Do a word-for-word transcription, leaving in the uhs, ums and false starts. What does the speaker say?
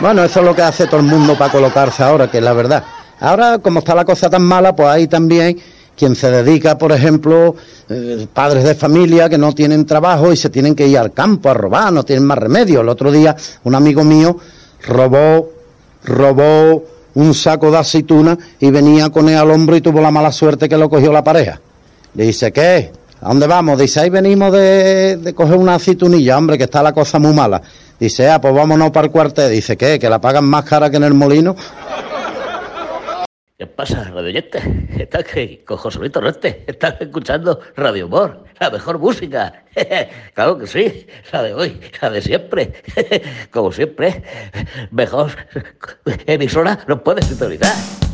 Bueno, eso es lo que hace todo el mundo para colocarse ahora, que es la verdad. Ahora, como está la cosa tan mala, pues hay también quien se dedica, por ejemplo, eh, padres de familia que no tienen trabajo y se tienen que ir al campo a robar, no tienen más remedio. El otro día, un amigo mío robó, robó un saco de aceituna y venía con él al hombro y tuvo la mala suerte que lo cogió la pareja. Le dice, ¿qué? ¿A dónde vamos? Dice, ahí venimos de, de coger una aceitunilla, hombre, que está la cosa muy mala. Dice, ah, pues vámonos para el cuartel. Dice, ¿qué? ¿Que la pagan más cara que en el molino? ¿Qué pasa, radio oyente? Estás que con José Luis Torrente. Estás escuchando Radio Humor, la mejor música. Claro que sí, la de hoy, la de siempre. Como siempre, mejor emisora no puedes sintonizar.